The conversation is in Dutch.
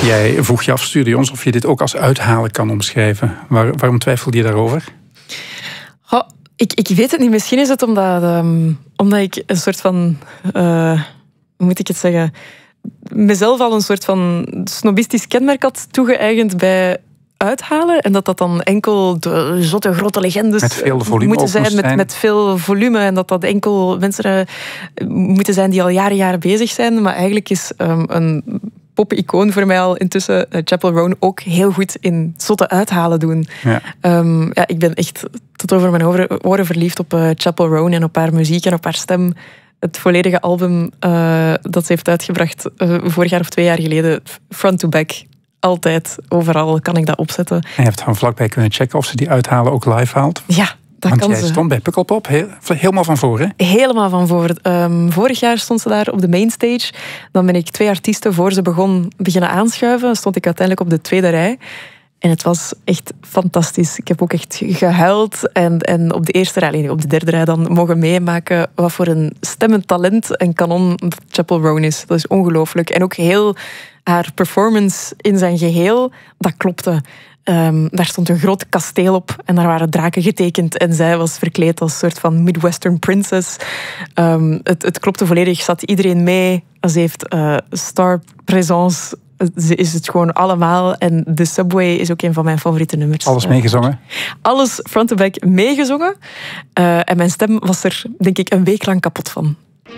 Jij vroeg je af, stuurde ons, of je dit ook als uithalen kan omschrijven. Waarom twijfelde je daarover? Ik weet het niet. Misschien is het omdat ik een soort van... hoe moet ik het zeggen? Mezelf al een soort van snobistisch kenmerk had toegeëigend bij uithalen. En dat dan enkel de zotte grote legendes met veel volume moeten zijn. Met veel volume. En dat enkel mensen moeten zijn die al jaren bezig zijn. Maar eigenlijk is een pop-icoon voor mij al intussen Chappell Roan ook heel goed in zotte uithalen doen. Ja. Ik ben echt tot over mijn oren verliefd op Chappell Roan en op haar muziek en op haar stem. Het volledige album dat ze heeft uitgebracht vorig jaar of 2 jaar geleden, front to back, altijd, overal kan ik dat opzetten. En je hebt gewoon vlakbij kunnen checken of ze die uithalen ook live haalt? Ja, dat want kan jij ze. Stond bij Pukkelpop helemaal van voor, hè? Helemaal van voor. Vorig jaar stond ze daar op de mainstage. Dan ben ik 2 artiesten voor ze beginnen aanschuiven. Stond ik uiteindelijk op de 2e rij. En het was echt fantastisch. Ik heb ook echt gehuild. En op de 1e rij, op de 3e rij dan mogen meemaken wat voor een stemmend talent en kanon dat Chappell Roan is. Dat is ongelooflijk. En ook heel haar performance in zijn geheel, dat klopte. Daar stond een groot kasteel op en daar waren draken getekend en zij was verkleed als een soort van Midwestern princess. Het klopte volledig, zat iedereen mee. Ze heeft star presence. Ze is het gewoon allemaal. En The Subway is ook een van mijn favoriete nummers. Alles meegezongen? Alles front to back meegezongen. En mijn stem was er, denk ik, een week lang kapot van.